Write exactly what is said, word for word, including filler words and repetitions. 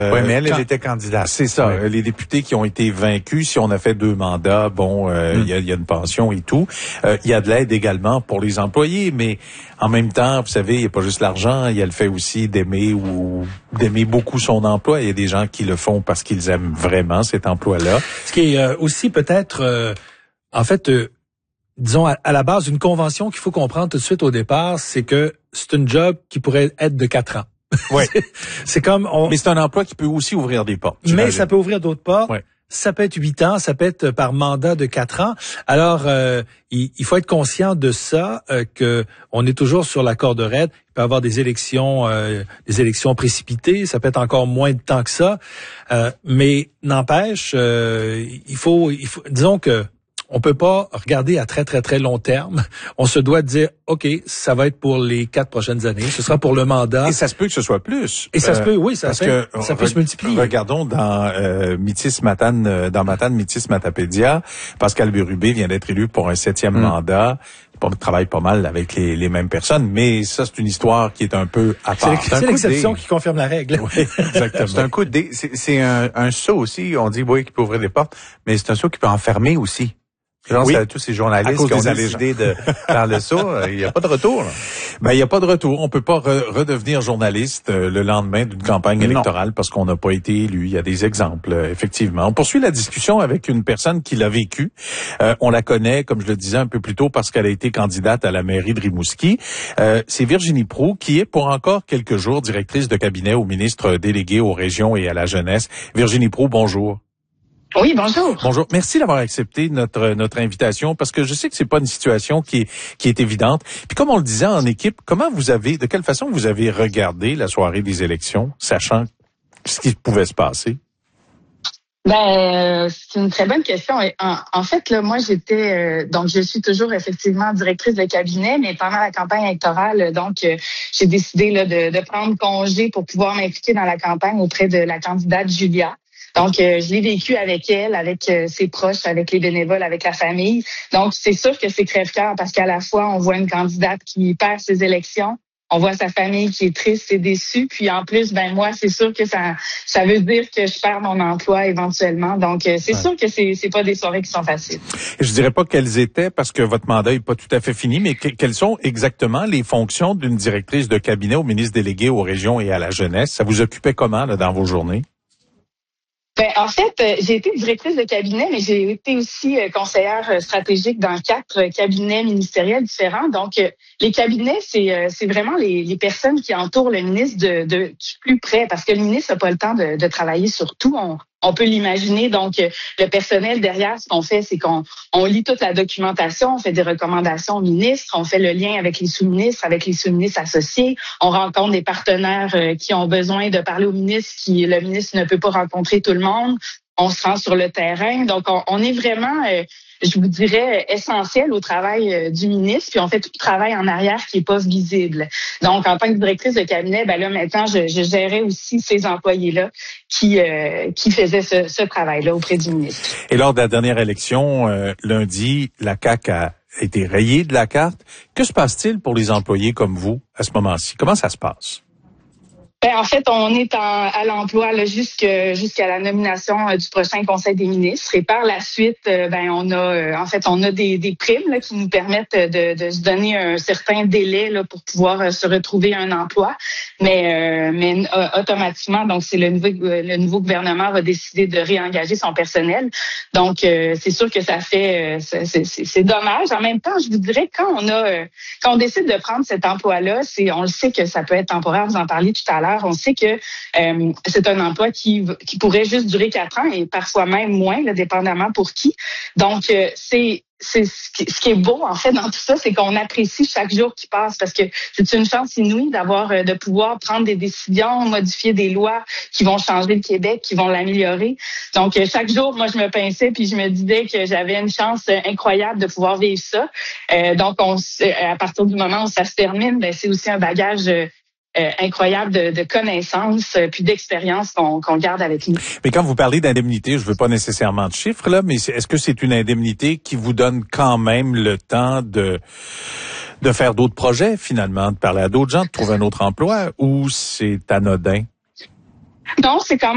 Euh, oui, mais elle, quand... elle était candidate. C'est ça. Ouais. Les députés qui ont été vaincus, si on a fait deux mandats, bon, il euh, mm. y, a, y a une pension et tout. Il euh, y a de l'aide également pour les employés, mais en même temps, vous savez, il n'y a pas juste l'argent, il y a le fait aussi d'aimer ou d'aimer beaucoup son emploi. Il y a des gens qui le font parce qu'ils aiment vraiment cet emploi-là. Ce qui est euh, aussi peut-être, euh, en fait, euh, disons, à, à la base, une convention qu'il faut comprendre tout de suite au départ, c'est que c'est une job qui pourrait être de quatre ans. Oui. C'est comme on... Mais c'est un emploi qui peut aussi ouvrir des portes. Mais ça peut ouvrir d'autres portes. Ouais. Ça peut être huit ans, ça peut être par mandat de quatre ans. Alors, euh, il, il faut être conscient de ça, euh, que on est toujours sur la corde raide. Il peut y avoir des élections, euh, des élections précipitées. Ça peut être encore moins de temps que ça. Euh, mais n'empêche, euh, il faut, il faut, disons que on peut pas regarder à très, très, très long terme. On se doit dire, OK, ça va être pour les quatre prochaines années. Ce sera pour le mandat. Et ça se peut que ce soit plus. Et ça euh, se peut, oui, ça, parce fait, que, ça peut se multiplier. Regardons dans euh, Métis Matane, dans Matane Métis Matapédia, Pascal Bérubé vient d'être élu pour un septième mm. mandat. Il travaille pas mal avec les, les mêmes personnes, mais ça, c'est une histoire qui est un peu à part. C'est, c'est l'exception qui confirme la règle. Oui, exactement. C'est un coup de dé. C'est, c'est un, un saut aussi. On dit, oui, qui peut ouvrir des portes, mais c'est un saut qui peut enfermer aussi. Genre, oui. Tous ces journalistes qui ont décidé de faire le saut, il n'y a pas de retour. Là. Ben, il n'y a pas de retour. On peut pas re- redevenir journaliste euh, le lendemain d'une campagne électorale non. parce qu'on n'a pas été élu. Il y a des exemples, euh, effectivement. On poursuit la discussion avec une personne qui l'a vécu. Euh, on la connaît, comme je le disais un peu plus tôt, parce qu'elle a été candidate à la mairie de Rimouski. Euh, c'est Virginie Proulx, qui est pour encore quelques jours directrice de cabinet au ministre délégué aux régions et à la jeunesse. Virginie Proulx, bonjour. Oui, bonjour. Bonjour. Merci d'avoir accepté notre notre invitation parce que je sais que c'est pas une situation qui est qui est évidente. Puis comme on le disait en équipe, comment vous avez de quelle façon vous avez regardé la soirée des élections, sachant ce qui pouvait se passer? Ben, euh, c'est une très bonne question. En, en fait, là, moi, j'étais euh, donc je suis toujours effectivement directrice de cabinet, mais pendant la campagne électorale, donc euh, j'ai décidé là de, de prendre congé pour pouvoir m'impliquer dans la campagne auprès de la candidate Julia. Donc, euh, je l'ai vécu avec elle, avec euh, ses proches, avec les bénévoles, avec la famille. Donc, c'est sûr que c'est crève-cœur parce qu'à la fois, on voit une candidate qui perd ses élections, on voit sa famille qui est triste et déçue. Puis en plus, ben moi, c'est sûr que ça ça veut dire que je perds mon emploi éventuellement. Donc, euh, c'est ouais. sûr que c'est c'est pas des soirées qui sont faciles. Je dirais pas quelles étaient parce que votre mandat est pas tout à fait fini, mais que, quelles sont exactement les fonctions d'une directrice de cabinet au ministre délégué aux régions et à la jeunesse? Ça vous occupait comment là, dans vos journées? Ben, en fait, j'ai été directrice de cabinet, mais j'ai été aussi conseillère stratégique dans quatre cabinets ministériels différents. Donc, les cabinets, c'est c'est vraiment les, les personnes qui entourent le ministre de, de du plus près, parce que le ministre n'a pas le temps de, de travailler sur tout. On, on peut l'imaginer. Donc, le personnel derrière, ce qu'on fait, c'est qu'on on lit toute la documentation, on fait des recommandations au ministre, on fait le lien avec les sous-ministres, avec les sous-ministres associés, on rencontre des partenaires qui ont besoin de parler au ministre, qui le ministre ne peut pas rencontrer tout le monde. On se rend sur le terrain. Donc, on, on est vraiment, euh, je vous dirais, essentiel au travail euh, du ministre. Puis, on fait tout le travail en arrière qui est pas visible. Donc, en tant que directrice de cabinet, ben là, maintenant, je, je gérais aussi ces employés-là qui euh, qui faisaient ce, ce travail-là auprès du ministre. Et lors de la dernière élection, euh, lundi, la C A Q a été rayée de la carte. Que se passe-t-il pour les employés comme vous à ce moment-ci? Comment ça se passe? Ben, en fait, on est en, à l'emploi là, jusqu'à, jusqu'à la nomination euh, du prochain Conseil des ministres. Et par la suite, euh, ben on a euh, en fait on a des, des primes là, qui nous permettent de, de se donner un certain délai là, pour pouvoir euh, se retrouver un emploi. Mais, euh, mais euh, automatiquement, donc c'est le nouveau le nouveau gouvernement va décider de réengager son personnel. Donc euh, c'est sûr que ça fait euh, c'est, c'est, c'est dommage. En même temps, je vous dirais quand on a euh, quand on décide de prendre cet emploi-là, c'est on le sait que ça peut être temporaire. Vous en parliez tout à l'heure. On sait que euh, c'est un emploi qui qui pourrait juste durer quatre ans et parfois même moins, là, dépendamment pour qui. Donc, euh, c'est c'est ce qui, ce qui est beau en fait dans tout ça, c'est qu'on apprécie chaque jour qui passe parce que c'est une chance inouïe d'avoir de pouvoir prendre des décisions, modifier des lois qui vont changer le Québec, qui vont l'améliorer. Donc, chaque jour, moi, je me pinçais puis je me disais que j'avais une chance incroyable de pouvoir vivre ça. Euh, donc, on, à partir du moment où ça se termine, ben c'est aussi un bagage Euh, incroyable de, de connaissances euh, puis d'expérience qu'on, qu'on garde avec nous. Mais quand vous parlez d'indemnité, je veux pas nécessairement de chiffres là, mais c'est, est-ce que c'est une indemnité qui vous donne quand même le temps de de faire d'autres projets finalement, de parler à d'autres gens, de trouver un autre emploi, ou c'est anodin? Non, c'est quand même